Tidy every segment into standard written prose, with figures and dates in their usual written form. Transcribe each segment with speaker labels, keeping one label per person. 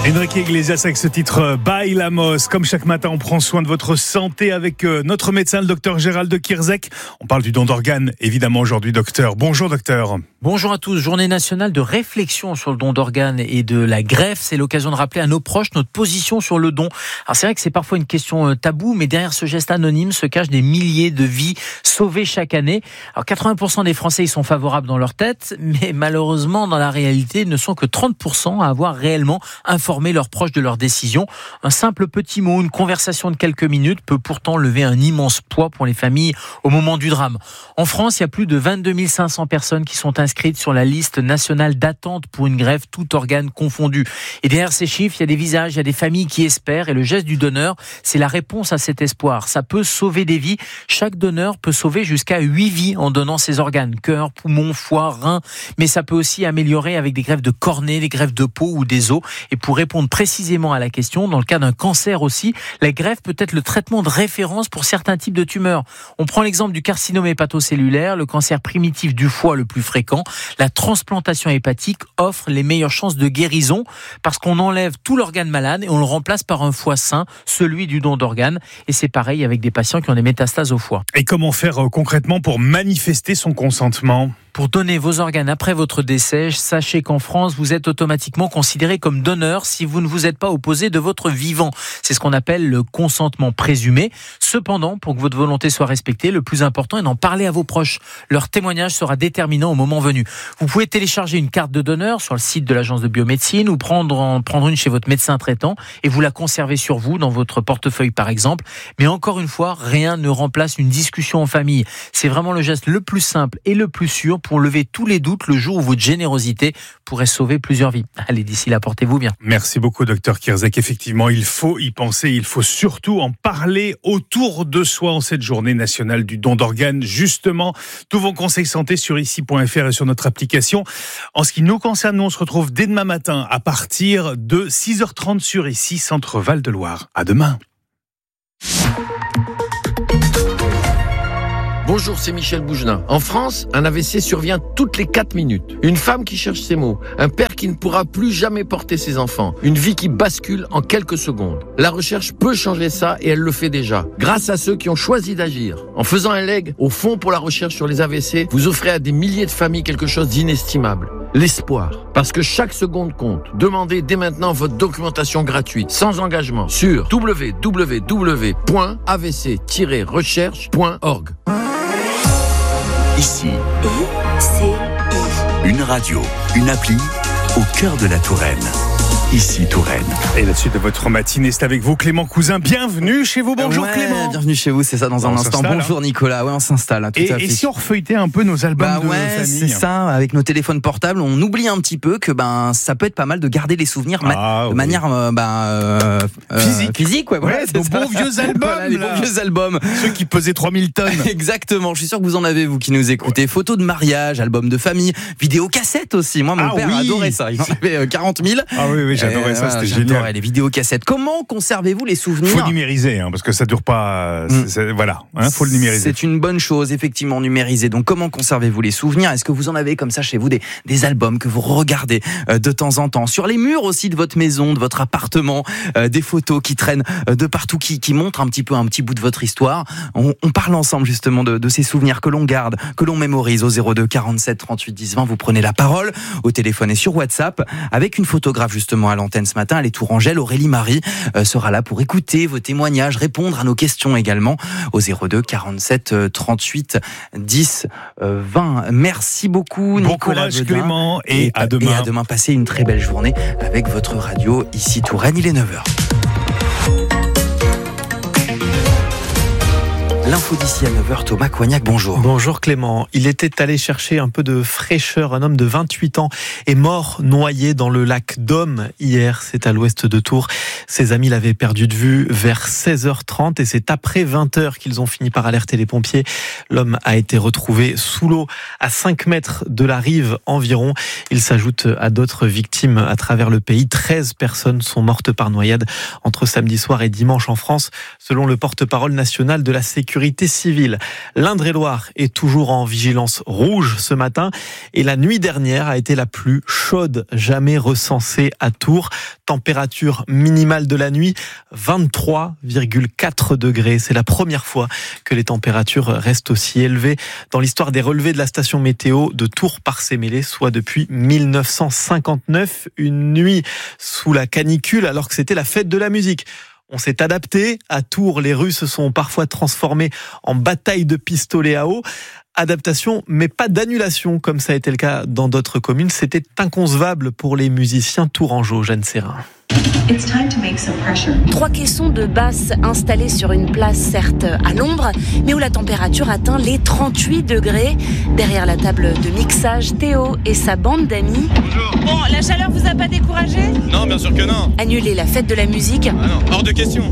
Speaker 1: Enrique Iglesias avec ce titre Bailamos. Comme chaque matin, on prend soin de votre santé avec notre médecin, le docteur Gérald Kierzek. On parle du don d'organes, évidemment, aujourd'hui, docteur. Bonjour, docteur.
Speaker 2: Bonjour à tous. Journée nationale de réflexion sur le don d'organes et de la greffe. C'est l'occasion de rappeler à nos proches notre position sur le don. Alors, c'est vrai que c'est parfois une question taboue, mais derrière ce geste anonyme se cachent des milliers de vies sauvées chaque année. Alors, 80% des Français y sont favorables dans leur tête, mais malheureusement, dans la réalité, ils ne sont que 30% à avoir réellement informé leurs proches de leurs décisions. Un simple petit mot, une conversation de quelques minutes peut pourtant lever un immense poids pour les familles au moment du drame. En France, il y a plus de 22 500 personnes qui sont inscrites sur la liste nationale d'attente pour une greffe, tout organe confondu. Et derrière ces chiffres, il y a des visages, il y a des familles qui espèrent, et le geste du donneur, c'est la réponse à cet espoir. Ça peut sauver des vies. Chaque donneur peut sauver jusqu'à 8 vies en donnant ses organes, cœur, poumon, foie, rein, mais ça peut aussi améliorer avec des greffes de cornée, des greffes de peau ou des os. Et pour répondre précisément à la question, dans le cas d'un cancer aussi, la greffe peut être le traitement de référence pour certains types de tumeurs. On prend l'exemple du carcinome hépatocellulaire, le cancer primitif du foie le plus fréquent. La transplantation hépatique offre les meilleures chances de guérison parce qu'on enlève tout l'organe malade et on le remplace par un foie sain, celui du don d'organes. Et c'est pareil avec des patients qui ont des métastases au foie.
Speaker 1: Et comment faire concrètement pour manifester son consentement ?
Speaker 2: Pour donner vos organes après votre décès, sachez qu'en France, vous êtes automatiquement considéré comme donneur si vous ne vous êtes pas opposé de votre vivant. C'est ce qu'on appelle le consentement présumé. Cependant, pour que votre volonté soit respectée, le plus important est d'en parler à vos proches. Leur témoignage sera déterminant au moment venu. Vous pouvez télécharger une carte de donneur sur le site de l'agence de biomédecine ou prendre une chez votre médecin traitant et vous la conserver sur vous, dans votre portefeuille par exemple. Mais encore une fois, rien ne remplace une discussion en famille. C'est vraiment le geste le plus simple et le plus sûr pour lever tous les doutes le jour où votre générosité pourrait sauver plusieurs vies. Allez, d'ici là, portez-vous bien.
Speaker 1: Merci beaucoup, docteur Kierzek. Effectivement, il faut y penser, il faut surtout en parler autour de soi en cette journée nationale du don d'organes. Justement, tous vos conseils santé sur ici.fr et sur notre application. En ce qui nous concerne, nous, on se retrouve dès demain matin à partir de 6h30 sur Ici, Centre Val-de-Loire. À demain.
Speaker 3: Bonjour, c'est Michel Bougelin. En France, un AVC survient toutes les 4 minutes. Une femme qui cherche ses mots, un père qui ne pourra plus jamais porter ses enfants, une vie qui bascule en quelques secondes. La recherche peut changer ça et elle le fait déjà, grâce à ceux qui ont choisi d'agir. En faisant un leg au Fonds pour la recherche sur les AVC, vous offrez à des milliers de familles quelque chose d'inestimable. L'espoir. Parce que chaque seconde compte. Demandez dès maintenant votre documentation gratuite, sans engagement, sur www.avc-recherche.org.
Speaker 4: Ici, une radio, une appli au cœur de la Touraine. Ici Touraine.
Speaker 1: Et la suite de votre matinée, c'est avec vous Clément Cousin. Bienvenue chez vous. Bonjour Clément.
Speaker 5: Bienvenue chez vous, c'est ça dans un instant. Bonjour Nicolas. Ouais, on s'installe. Tout à fait.
Speaker 1: Et si on refeuilletait un peu nos albums de famille ?
Speaker 5: C'est ça, avec nos téléphones portables, on oublie un petit peu que ça peut être pas mal de garder les souvenirs de manière physique. Ouais,
Speaker 1: nos bons vieux albums.
Speaker 5: Voilà, les bons vieux albums.
Speaker 1: Ceux qui pesaient 3000 tonnes.
Speaker 5: Exactement, je suis sûr que vous en avez, vous qui nous écoutez. Photos de mariage, albums de famille, vidéocassettes aussi. Moi, mon père adorait ça. Il en avait 40 000.
Speaker 1: Ah oui, j'adorais ça, c'était génial.
Speaker 5: Les vidéocassettes. Comment conservez-vous les souvenirs ?
Speaker 1: Faut numériser, parce que ça dure pas. Faut le numériser.
Speaker 5: C'est une bonne chose, effectivement, numériser. Donc, comment conservez-vous les souvenirs ? Est-ce que vous en avez comme ça chez vous des albums que vous regardez de temps en temps ? Sur les murs aussi de votre maison, de votre appartement, des photos qui traînent de partout, qui montrent un petit bout de votre histoire. On parle ensemble justement de ces souvenirs que l'on garde, que l'on mémorise au 02 47 38 10 20. Vous prenez la parole au téléphone et sur WhatsApp avec une photographe justement à l'antenne ce matin. Elle est tourangelle, Aurélie Marie sera là pour écouter vos témoignages, répondre à nos questions également au 02 47 38 10 20. Merci beaucoup Nicolas.
Speaker 1: Bon courage
Speaker 5: Bedin.
Speaker 1: Clément et à demain.
Speaker 5: Et à demain, passez une très belle journée avec votre radio Ici Touraine, il est 9h. L'info d'ici à 9h, Thomas Coignac, bonjour.
Speaker 6: Bonjour Clément. Il était allé chercher un peu de fraîcheur. Un homme de 28 ans est mort noyé dans le lac Dôme hier. C'est à l'ouest de Tours. Ses amis l'avaient perdu de vue vers 16h30 et c'est après 20h qu'ils ont fini par alerter les pompiers. L'homme a été retrouvé sous l'eau à 5 mètres de la rive environ. Il s'ajoute à d'autres victimes à travers le pays. 13 personnes sont mortes par noyade entre samedi soir et dimanche en France, selon le porte-parole national de la sécurité sécurité civile. L'Indre-et-Loire est toujours en vigilance rouge ce matin et la nuit dernière a été la plus chaude jamais recensée à Tours. Température minimale de la nuit, 23,4 degrés. C'est la première fois que les températures restent aussi élevées dans l'histoire des relevés de la station météo de Tours-Parcé-Mêlée, soit depuis 1959. Une nuit sous la canicule alors que c'était la fête de la musique. On s'est adapté. À Tours, les rues se sont parfois transformées en bataille de pistolets à eau. Adaptation, mais pas d'annulation, comme ça a été le cas dans d'autres communes. C'était inconcevable pour les musiciens tourangeaux. Jeanne Serrin.
Speaker 7: 3 caissons de basse installés sur une place certes à l'ombre, mais où la température atteint les 38 degrés. Derrière la table de mixage, Théo et sa bande d'amis.
Speaker 8: Bonjour.
Speaker 7: Bon, la chaleur vous a pas découragé ?
Speaker 8: Non, bien sûr que non.
Speaker 7: Annuler la fête de la musique.
Speaker 8: Ah non, hors de question.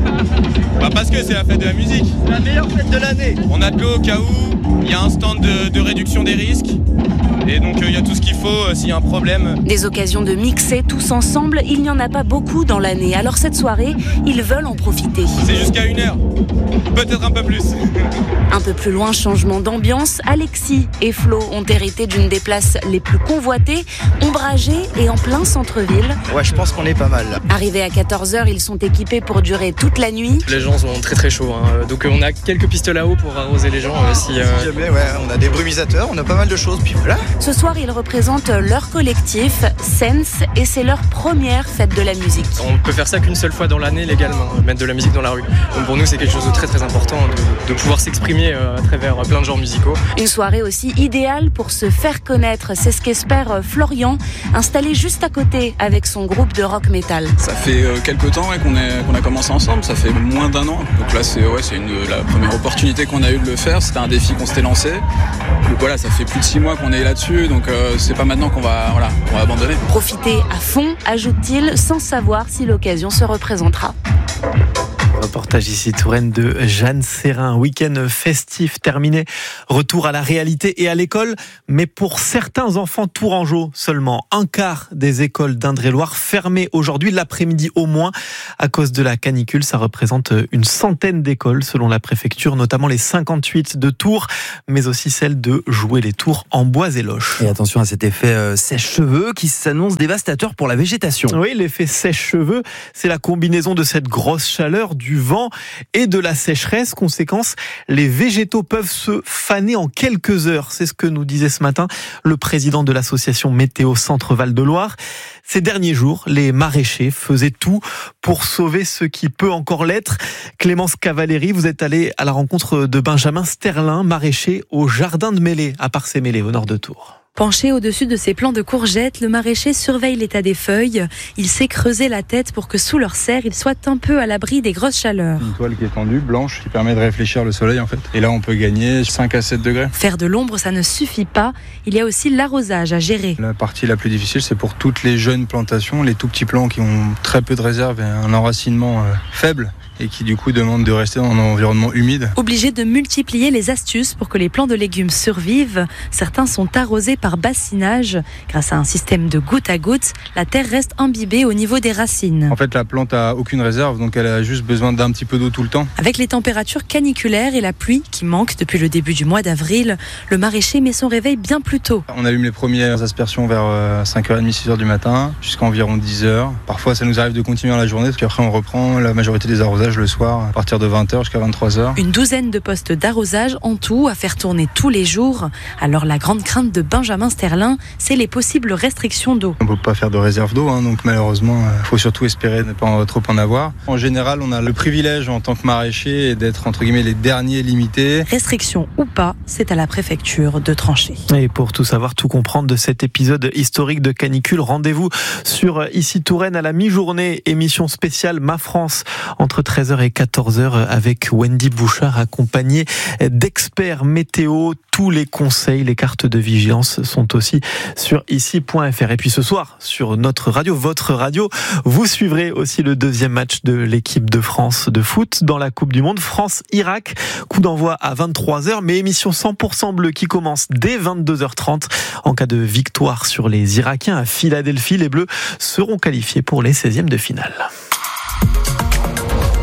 Speaker 8: Parce que c'est la fête de la musique.
Speaker 9: La meilleure fête de l'année.
Speaker 8: On a de l'eau au cas où, il y a un stand de réduction des risques. Et donc il y a tout ce qu'il faut s'il y a un problème.
Speaker 7: Des occasions de mixer tous ensemble, il n'y en a pas beaucoup dans l'année. Alors cette soirée, ils veulent en profiter.
Speaker 8: C'est jusqu'à 1h, peut-être un peu plus.
Speaker 7: Un peu plus loin, changement d'ambiance. Alexis et Flo ont hérité d'une des places les plus convoitées, ombragées et en plein centre-ville.
Speaker 9: Ouais, je pense qu'on est pas mal là.
Speaker 7: Arrivés à 14h, ils sont équipés pour durer toute la nuit.
Speaker 10: Les gens sont très très chauds, donc on a quelques pistolets à eau pour arroser les gens.
Speaker 9: Si jamais, ouais, on a des brumisateurs, on a pas mal de choses, puis voilà.
Speaker 7: Ce soir, ils représentent leur collectif, Sense, et c'est leur première fête de la musique.
Speaker 10: On peut faire ça qu'une seule fois dans l'année légalement, mettre de la musique dans la rue. Donc pour nous, c'est quelque chose de très très important de pouvoir s'exprimer à travers plein de genres musicaux.
Speaker 7: Une soirée aussi idéale pour se faire connaître, c'est ce qu'espère Florian, installé juste à côté avec son groupe de rock metal.
Speaker 11: Ça fait quelques temps qu'on a commencé ensemble, ça fait moins d'1 an. Donc là, c'est la première opportunité qu'on a eu de le faire, c'était un défi qu'on s'était lancé. Donc voilà, ça fait plus de 6 mois qu'on est là-dessus, donc c'est pas maintenant qu'on va abandonner.
Speaker 7: Profiter à fond, ajoute-t-il, sans savoir si l'occasion se représentera.
Speaker 6: Reportage ici Touraine de Jeanne Serrin. Week-end festif terminé. Retour à la réalité et à l'école. Mais pour certains enfants tourangeaux, seulement un quart des écoles d'Indre-et-Loire fermées aujourd'hui, l'après-midi au moins, à cause de la canicule. Ça représente une centaine d'écoles selon la préfecture, notamment les 58 de Tours, mais aussi celle de Jouer-les-Tours en Bois-et-Loches.
Speaker 5: Et attention à cet effet sèche-cheveux qui s'annonce dévastateur pour la végétation.
Speaker 6: Oui, l'effet sèche-cheveux, c'est la combinaison de cette grosse chaleur, du vent et de la sécheresse. Conséquence, les végétaux peuvent se faner en quelques heures. C'est ce que nous disait ce matin le président de l'association Météo Centre Val de Loire. Ces derniers jours, les maraîchers faisaient tout pour sauver ce qui peut encore l'être. Clémence Cavalieri, vous êtes allée à la rencontre de Benjamin Sterlin, maraîcher au jardin de Mêlée, à Parcé-Mêlée, au nord de Tours.
Speaker 12: Penché au-dessus de ses plants de courgettes, le maraîcher surveille l'état des feuilles. Il sait creuser la tête pour que sous leur serre, il soit un peu à l'abri des grosses chaleurs.
Speaker 13: Une toile qui est tendue, blanche, qui permet de réfléchir le soleil en fait. Et là, on peut gagner 5 à 7 degrés.
Speaker 12: Faire de l'ombre, ça ne suffit pas. Il y a aussi l'arrosage à gérer.
Speaker 13: La partie la plus difficile, c'est pour toutes les jeunes plantations, les tout petits plants qui ont très peu de réserve et un enracinement faible, et qui du coup demandent de rester dans un environnement humide.
Speaker 12: Obligé de multiplier les astuces pour que les plants de légumes survivent. Certains sont arrosés par bassinage. Grâce à un système de goutte à goutte, la terre reste imbibée au niveau des racines.
Speaker 13: En fait, la plante a aucune réserve, donc elle a juste besoin d'un petit peu d'eau tout le temps.
Speaker 12: Avec les températures caniculaires et la pluie qui manque depuis le début du mois d'avril, le maraîcher met son réveil bien plus tôt.
Speaker 13: On allume les premières aspersions vers 5h30, 6h du matin, jusqu'à environ 10h. Parfois, ça nous arrive de continuer la journée, parce qu'après, on reprend la majorité des arrosages le soir, à partir de 20h jusqu'à 23h.
Speaker 12: Une douzaine de postes d'arrosage en tout à faire tourner tous les jours. Alors la grande crainte de Benjamin Sterlin, c'est les possibles restrictions d'eau.
Speaker 13: On ne peut pas faire de réserve d'eau, donc malheureusement, il faut surtout espérer ne pas trop en avoir. En général, on a le privilège en tant que maraîcher d'être entre guillemets les derniers limités.
Speaker 12: Restrictions ou pas, c'est à la préfecture de trancher.
Speaker 6: Et pour tout savoir, tout comprendre de cet épisode historique de canicule, rendez-vous sur Ici Touraine à la mi-journée, émission spéciale Ma France entre 13h et 14h avec Wendy Bouchard, accompagnée d'experts météo. Tous les conseils, les cartes de vigilance sont aussi sur ici.fr. Et puis ce soir, sur notre radio, votre radio, vous suivrez aussi le deuxième match de l'équipe de France de foot dans la Coupe du Monde, France-Irak. Coup d'envoi à 23h, mais émission 100% bleue qui commence dès 22h30. En cas de victoire sur les Irakiens à Philadelphie, les Bleus seront qualifiés pour les 16e de finale.
Speaker 14: La météo.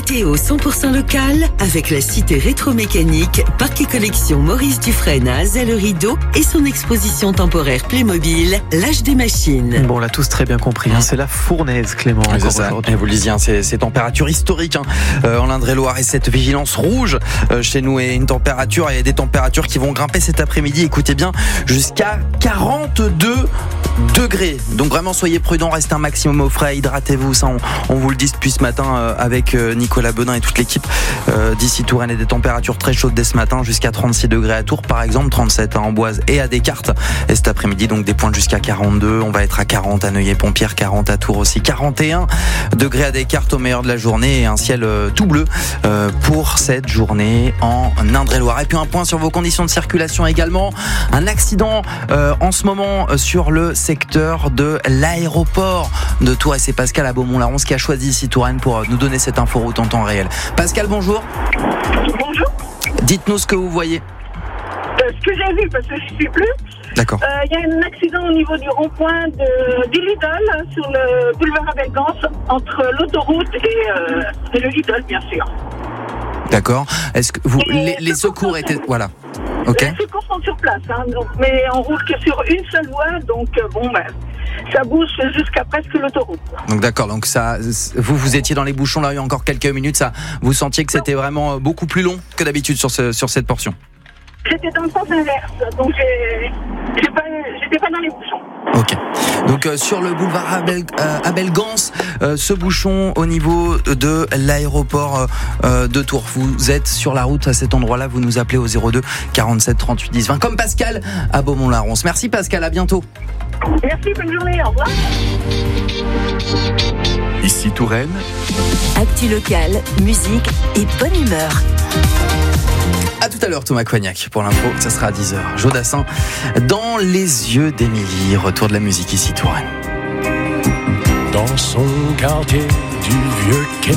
Speaker 14: météo 100% locale avec la cité rétro-mécanique, Parc et Collection Maurice Dufresne à Azay-le-Rideau et son exposition temporaire Playmobil, l'âge des machines.
Speaker 6: Bon, on l'a tous très bien compris, c'est la fournaise, Clément.
Speaker 5: Oui, c'est ça. Et vous le disiez, ces températures historiques en Indre-et-Loire et cette vigilance rouge chez nous et une température et des températures qui vont grimper cet après-midi. Écoutez bien, jusqu'à 42 degrés. Donc vraiment, soyez prudents, restez un maximum au frais, hydratez-vous. Ça, on vous le dit depuis ce matin avec Nicolas Benin et toute l'équipe d'ici Touraine, et des températures très chaudes dès ce matin, jusqu'à 36 degrés à Tours par exemple, 37 à Amboise et à Descartes. Et cet après-midi, donc des pointes jusqu'à 42. On va être à 40 à Neuilly-Pompierre, 40 à Tours aussi, 41 degrés à Descartes au meilleur de la journée et un ciel tout bleu pour cette journée en Indre-et-Loire. Et puis un point sur vos conditions de circulation également. Un accident en ce moment sur le secteur de l'aéroport de Tours, et c'est Pascal à Beaumont-la-Ronce qui a choisi ici Touraine pour nous donner cette inforoute en temps réel. Pascal, bonjour.
Speaker 15: Bonjour.
Speaker 5: Dites-nous ce que vous voyez.
Speaker 15: Ce que j'ai vu, parce que je ne suis plus.
Speaker 5: D'accord.
Speaker 15: Il y a un accident au niveau du rond-point du Lidl sur le boulevard Abel-Gance entre l'autoroute et le Lidl, bien sûr.
Speaker 5: D'accord. Est-ce que les secours étaient... Voilà. Ok.
Speaker 15: Les secours sont sur place, donc, mais on roule que sur une seule voie, donc ça bouge jusqu'à presque l'autoroute.
Speaker 5: Donc d'accord, donc ça, vous étiez dans les bouchons là il y a encore quelques minutes, ça, vous sentiez que c'était vraiment beaucoup plus long que d'habitude sur cette portion.
Speaker 15: J'étais dans le sens inverse, donc j'étais pas dans les bouchons.
Speaker 5: Ok. Donc sur le boulevard Abel-Gance, ce bouchon au niveau de l'aéroport de Tours. Vous êtes sur la route à cet endroit-là, vous nous appelez au 02 47 38 10 20 comme Pascal à Beaumont-la-Ronce. Merci Pascal, à bientôt.
Speaker 15: Merci, bonne journée, au revoir.
Speaker 4: Ici Touraine.
Speaker 14: Actu locale, musique et bonne humeur.
Speaker 5: À tout à l'heure Thomas Coignac pour l'info, ça sera à 10h. Jodassin dans les yeux d'Émilie, retour de la musique ici Touraine.
Speaker 16: Dans son quartier du vieux quai